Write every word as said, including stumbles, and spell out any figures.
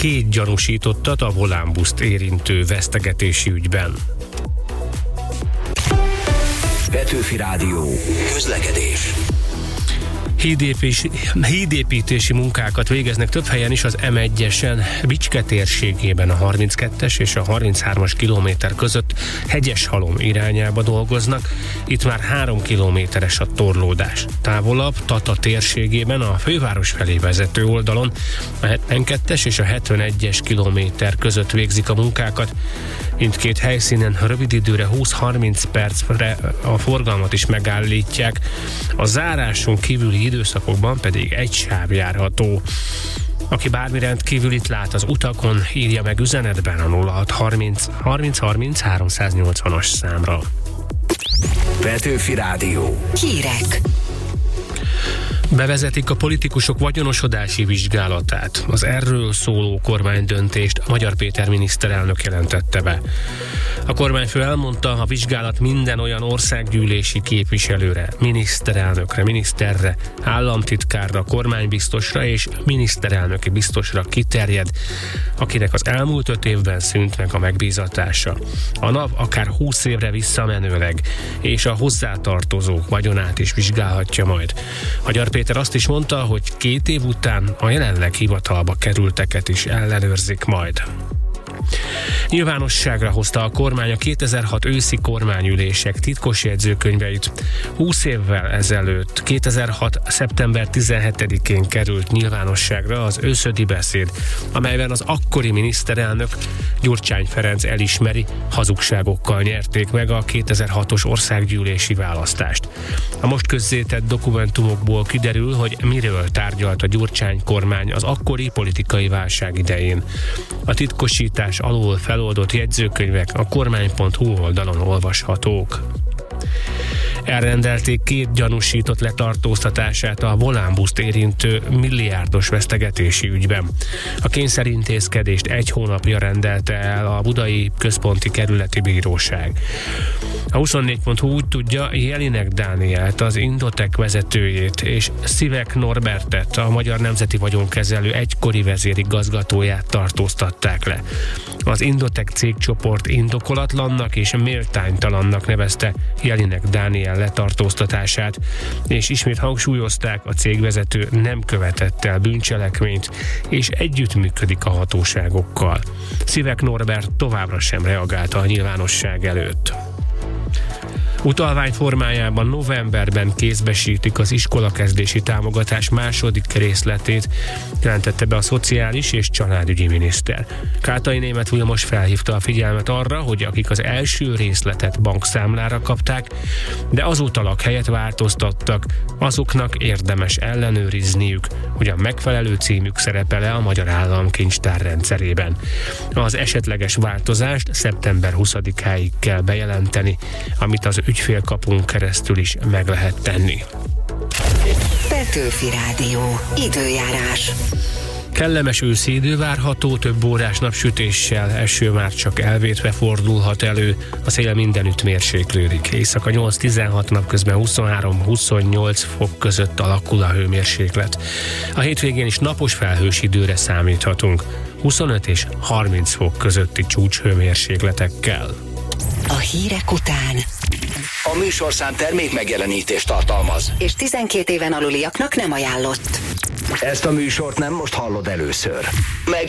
két gyanúsítottat a Volánbuszt érintő vesztegetési ügyben. Petőfi Rádió. Közlekedés. Hídépítési, hídépítési munkákat végeznek több helyen is az em egyesen, Bicske térségében a harminckettes és a harminchármas kilométer között Hegyeshalom irányába dolgoznak. Itt már három kilométeres a torlódás. Távolabb Tata térségében a főváros felé vezető oldalon a hetvenkettes és a hetvenegyes kilométer között végzik a munkákat. Mindkét helyszínen rövid időre húsz-harminc percre a forgalmat is megállítják. A záráson kívüli időszakokban pedig egy sáv járható. Aki bármi rendkívülit lát az utakon, írja meg üzenetben a nulla hat harminc harminc harminc háromszáznyolcvanas számra. Petőfi Rádió. Hírek. Bevezetik a politikusok vagyonosodási vizsgálatát. Az erről szóló kormánydöntést Magyar Péter miniszterelnök jelentette be. A kormányfő elmondta, a vizsgálat minden olyan országgyűlési képviselőre, miniszterelnökre, miniszterre, államtitkárra, kormánybiztosra és miniszterelnöki biztosra kiterjed, akinek az elmúlt öt évben szűnt meg a megbízatása. A NAV akár húsz évre visszamenőleg, és a hozzátartozók vagyonát is vizsgálhatja majd. Magyar Péter azt is mondta, hogy két év után a jelenleg hivatalba kerülteket is ellenőrzik majd. Nyilvánosságra hozta a kormány a kétezer-hat őszi kormányülések titkos jegyzőkönyveit. húsz évvel ezelőtt, kétezer-hat. szeptember tizenhetedikén került nyilvánosságra az őszödi beszéd, amelyben az akkori miniszterelnök Gyurcsány Ferenc elismeri, hazugságokkal nyerték meg a kétezer-hatos országgyűlési választást. A most közzétett dokumentumokból kiderül, hogy miről tárgyalt a Gyurcsány kormány az akkori politikai válság idején. A titkosítás alól feloldott jegyzőkönyvek a kormány pont hu oldalon olvashatók. Elrendelték két gyanúsított letartóztatását a Volánbuszt érintő milliárdos vesztegetési ügyben. A kényszerintézkedést egy hónapja rendelte el a Budai Központi Kerületi Bíróság. A huszonnégy pont hu úgy tudja, Jelinek Dánielt, az Indotek vezetőjét, és Szivek Norbertet, a Magyar Nemzeti Vagyonkezelő egykori vezérigazgatóját tartóztatták le. Az Indotek cégcsoport indokolatlannak és méltánytalannak nevezte Jelinek Dániel letartóztatását, és ismét hangsúlyozták, a cégvezető nem követett el bűncselekményt, és együttműködik a hatóságokkal. Szivek Norbert továbbra sem reagálta a nyilvánosság előtt. Utalvány formájában novemberben kézbesítik az iskolakezdési támogatás második részletét, jelentette be a szociális és családügyi miniszter. Kátai Németh Vilmos felhívta a figyelmet arra, hogy akik az első részletet bankszámlára kapták, de azóta lakhelyet változtattak, azoknak érdemes ellenőrizniük, hogy a megfelelő címük szerepel-e a Magyar Államkincstár rendszerében. Az esetleges változást szeptember huszadikáig kell bejelenteni, amit az ügyfélkapun keresztül is meg lehet tenni. Petőfi Rádió. Időjárás. Kellemes őszi idő várható, több órás napsütéssel, eső már csak elvétve fordulhat elő, a szél mindenütt mérséklődik. Éjszaka nyolc-tizenhat, napközben huszonhárom-huszonnyolc fok között alakul a hőmérséklet. A hétvégén is napos felhős időre számíthatunk, huszonöt és harminc fok közötti csúcshőmérsékletekkel. A hírek után A műsorszám termék megjelenítést tartalmaz, és tizenkét éven aluliaknak nem ajánlott. Ezt a műsort nem most hallod először. Meg